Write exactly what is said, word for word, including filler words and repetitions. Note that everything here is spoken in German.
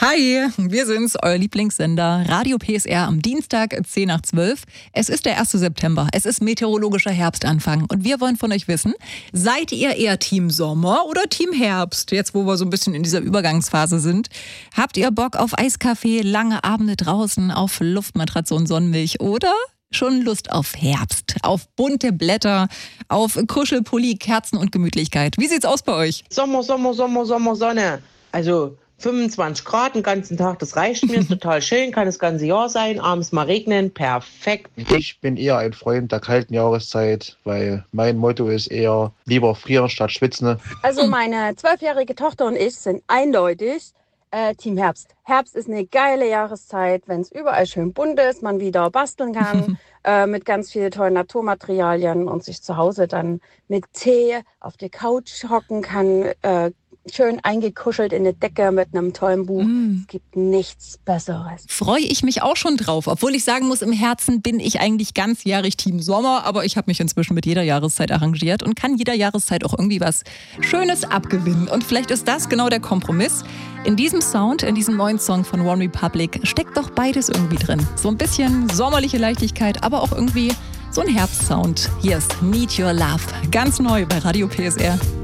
Hi, wir sind's, euer Lieblingssender Radio P S R am Dienstag zehn nach zwölf. Es ist der erste September, es ist meteorologischer Herbstanfang und wir wollen von euch wissen, seid ihr eher Team Sommer oder Team Herbst? Jetzt, wo wir so ein bisschen in dieser Übergangsphase sind. Habt ihr Bock auf Eiskaffee, lange Abende draußen, auf Luftmatratze und Sonnenmilch oder schon Lust auf Herbst, auf bunte Blätter, auf Kuschelpulli, Kerzen und Gemütlichkeit? Wie sieht's aus bei euch? Sommer, Sommer, Sommer, Sommer, Sonne. Also fünfundzwanzig Grad den ganzen Tag, das reicht mir, ist total schön, kann das ganze Jahr sein, abends mal regnen, perfekt. Ich bin eher ein Freund der kalten Jahreszeit, weil mein Motto ist eher lieber frieren statt schwitzen. Also meine zwölfjährige Tochter und ich sind eindeutig äh, Team Herbst. Herbst ist eine geile Jahreszeit, wenn es überall schön bunt ist, man wieder basteln kann äh, mit ganz vielen tollen Naturmaterialien und sich zu Hause dann mit Tee auf der Couch hocken kann, äh, schön eingekuschelt in der Decke mit einem tollen Buch. Mm. Es gibt nichts Besseres. Freue ich mich auch schon drauf. Obwohl ich sagen muss, im Herzen bin ich eigentlich ganzjährig Team Sommer. Aber ich habe mich inzwischen mit jeder Jahreszeit arrangiert und kann jeder Jahreszeit auch irgendwie was Schönes abgewinnen. Und vielleicht ist das genau der Kompromiss. In diesem Sound, in diesem neuen Song von One Republic steckt doch beides irgendwie drin. So ein bisschen sommerliche Leichtigkeit, aber auch irgendwie so ein Herbstsound. Hier ist Need Your Love. Ganz neu bei Radio P S R.